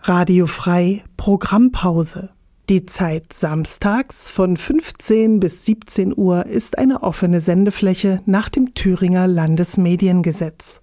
Radio Frei Programmpause. Die Zeit samstags von 15 bis 17 Uhr ist eine offene Sendefläche nach dem Thüringer Landesmediengesetz.